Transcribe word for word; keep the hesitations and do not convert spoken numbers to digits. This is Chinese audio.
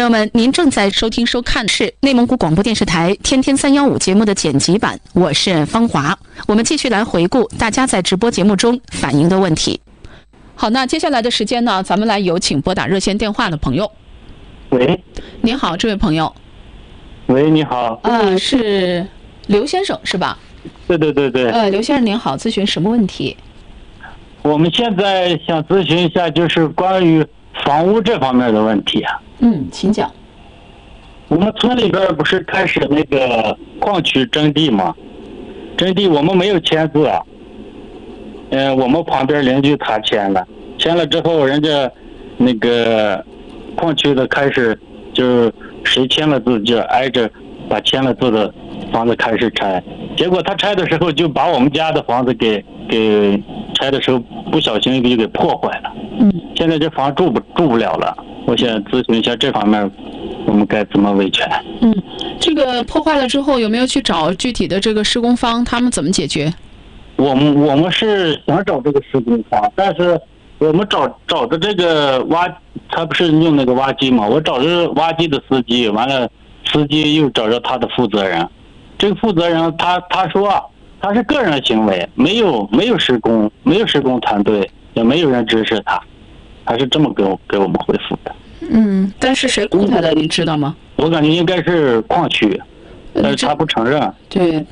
友们，您正在收听收看的是内蒙古广播电视台天天三幺五节目的剪辑版，我是方华。我们继续来回顾大家在直播节目中反映的问题。好，那接下来的时间呢，咱们来有请拨打热线电话的朋友。 喂， 您好，这位朋友。 喂，你好。 呃，是刘先生是吧？ 对对对对。 呃，刘先生您好，咨询什么问题？ 我们现在想咨询一下，就是关于房屋这方面的问题啊。 嗯，请讲。 我们村里边不是开始那个矿区征地吗？征地我们没有签字啊。嗯、呃，我们旁边邻居他签了，签了之后，人家那个矿区的开始就是谁签了字就挨着把签了字的房子开始拆，结果他拆的时候就把我们家的房子给给拆的时候不小心就给破坏了。 嗯， 现在这房住不住不了了，我想咨询一下这方面我们该怎么维权。 嗯，这个破坏了之后有没有去找具体的这个施工方，他们怎么解决？ 我们我们是想找这个施工方，但是我们找找的这个挖，他不是用那个挖机嘛？我找着挖机的司机，完了司机又找着他的负责人，这个负责人他他说啊，他是个人行为，没有没有施工，没有施工团队，也没有人支持他，他是这么给我给我们回复的。 嗯，但是谁雇他的，您知道吗？ 我感觉应该是矿区，但是他不承认。 对，